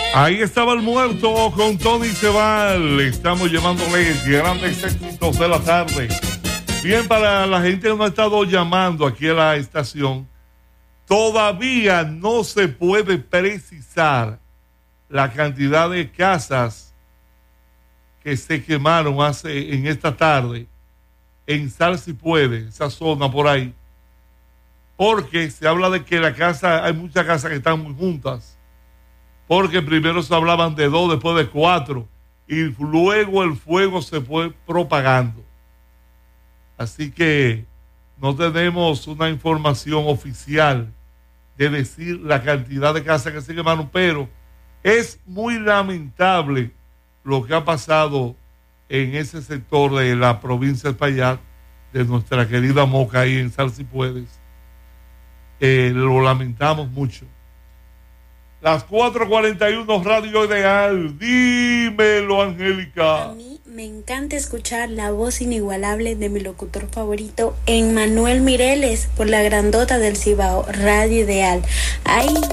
Ahí estaba el muerto con Tony Sebal. Estamos llevándole grandes éxitos de la tarde. Bien, para la gente que nos ha estado llamando aquí a la estación, todavía no se puede precisar la cantidad de casas que se quemaron en esta tarde en Sal Si Puede, esa zona por ahí, porque se habla de que hay muchas casas que están muy juntas, porque primero se hablaban de 2, después de 4, y luego el fuego se fue propagando. Así que no tenemos una información oficial de decir la cantidad de casas que se quemaron, pero es muy lamentable lo que ha pasado en ese sector de la provincia de Espaillat, de nuestra querida Moca ahí en Sal Si Puedes. Lo lamentamos mucho. Las 4:41, Radio Ideal. Dímelo, Angélica. A mí me encanta escuchar la voz inigualable de mi locutor favorito, Emmanuel Mireles, por la grandota del Cibao, Radio Ideal. Ahí